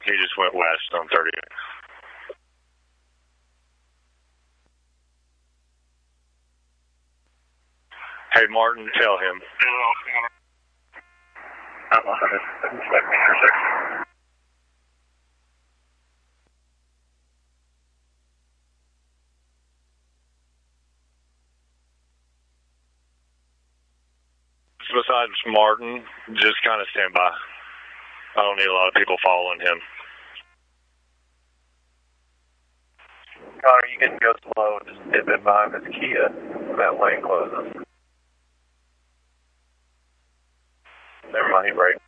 He just went west on 30. Hey, Martin, tell him. I'm 100 meters. Besides Martin, just kind of stand by. I don't need a lot of people following him. Connor, you can go slow. Just dip in behind this Kia when that lane closes. Never mind, he braked.